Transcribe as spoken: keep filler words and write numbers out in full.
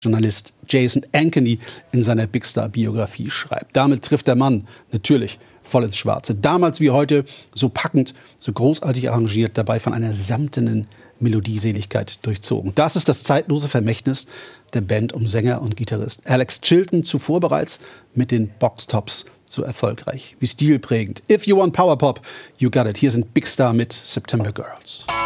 Journalist Jason Ankeny in seiner Big Star-Biografie schreibt. Damit trifft der Mann natürlich voll ins Schwarze. Damals wie heute so packend, so großartig arrangiert, dabei von einer samtenen Melodieseligkeit durchzogen. Das ist das zeitlose Vermächtnis der Band um Sänger und Gitarrist Alex Chilton, zuvor bereits mit den Boxtops so erfolgreich wie stilprägend. If you want Power Pop, you got it. Hier sind Big Star mit September Girls.